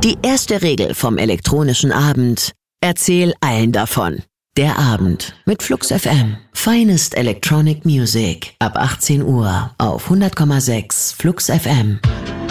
Die erste Regel vom elektronischen Abend: Erzähl allen davon. Der Abend mit Flux FM. Finest Electronic Music ab 18 Uhr auf 100,6 Flux FM.